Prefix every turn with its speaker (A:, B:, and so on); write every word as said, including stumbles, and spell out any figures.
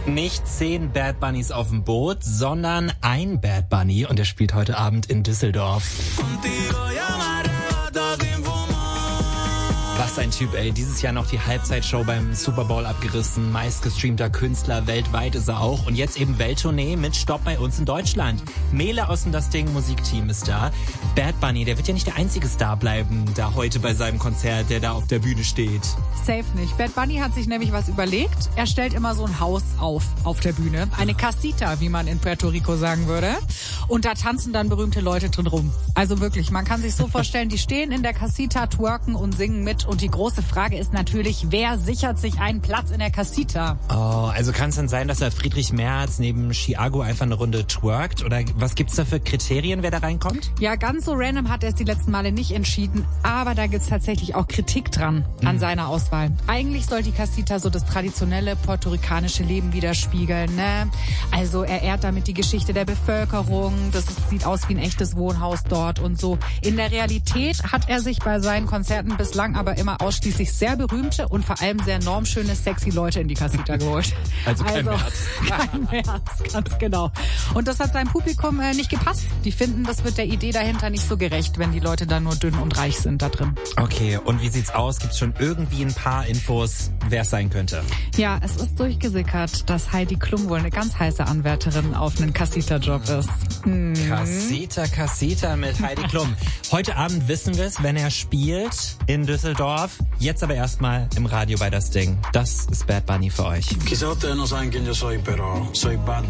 A: Nicht zehn Bad Bunnies auf dem Boot, sondern ein Bad Bunny und er spielt heute Abend in Düsseldorf. Was ein Typ, ey. Dieses Jahr noch die Halbzeitshow beim Super Bowl abgerissen. Meistgestreamter Künstler weltweit ist er auch. Und jetzt eben Welttournee mit Stopp bei uns in Deutschland. Mele aus dem Das Ding Musikteam ist da. Bad Bunny, der wird ja nicht der einzige Star bleiben, da heute bei seinem Konzert, der da auf der Bühne steht.
B: Safe nicht. Bad Bunny hat sich nämlich was überlegt. Er stellt immer so ein Haus auf, auf der Bühne. Eine Casita, wie man in Puerto Rico sagen würde. Und da tanzen dann berühmte Leute drin rum. Also wirklich, man kann sich so vorstellen, die stehen in der Casita, twerken und singen mit. Und die große Frage ist natürlich, wer sichert sich einen Platz in der Casita?
A: Oh, also kann es dann sein, dass er Friedrich Merz neben Chiago einfach eine Runde twerkt? Oder was gibt's da für Kriterien, wer da reinkommt?
B: Ja, ganz so random hat er es die letzten Male nicht entschieden. Aber da gibt's tatsächlich auch Kritik dran an mhm. seiner Auswahl. Eigentlich soll die Casita so das traditionelle puerto-ricanische Leben widerspiegeln, ne? Also er ehrt damit die Geschichte der Bevölkerung. Das ist, sieht aus wie ein echtes Wohnhaus dort und so. In der Realität hat er sich bei seinen Konzerten bislang aber immer ausschließlich sehr berühmte und vor allem sehr normschöne, sexy Leute in die Casita geholt.
A: Also kein
B: also,
A: März.
B: Kein März, ganz genau. Und das hat seinem Publikum äh, nicht gepasst. Die finden, das wird der Idee dahinter nicht so gerecht, wenn die Leute dann nur dünn und reich sind da drin.
A: Okay, und wie sieht's aus? Gibt's schon irgendwie ein paar Infos, wer es sein könnte?
B: Ja, es ist durchgesickert, dass Heidi Klum wohl eine ganz heiße Anwärterin auf einen Casita-Job ist. Hm.
A: Casita, Casita mit Heidi Klum. Heute Abend wissen wir es, wenn er spielt in Düsseldorf. Jetzt aber erstmal im Radio bei Das Ding. Das ist Bad Bunny für euch.
C: Quizá ustedes no saben quién yo soy, pero soy Bad